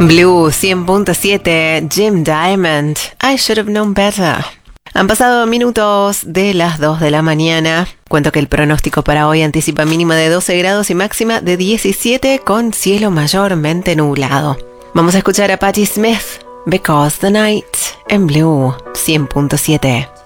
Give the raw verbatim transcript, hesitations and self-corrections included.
Blue cien punto siete, Jim Diamond, I Should Have Known Better. Han pasado minutos de las dos de la mañana. Cuento que el pronóstico para hoy anticipa mínima de doce grados y máxima de diecisiete con cielo mayormente nublado. Vamos a escuchar a Patti Smith, Because the Night, en Blue cien punto siete.